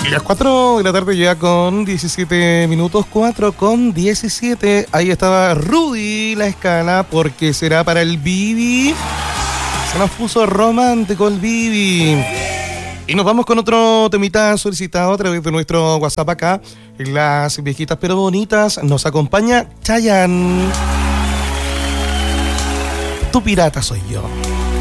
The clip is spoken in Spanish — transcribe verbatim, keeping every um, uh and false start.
Las cuatro de la tarde ya con diecisiete minutos, cuatro con diecisiete. Ahí estaba Rudy La Escala, porque será para el Bibi. Se nos puso romántico el Bibi. Y nos vamos con otro temita solicitado a través de nuestro WhatsApp acá. En Las Viejitas pero Bonitas nos acompaña Chayanne. Tu pirata soy yo.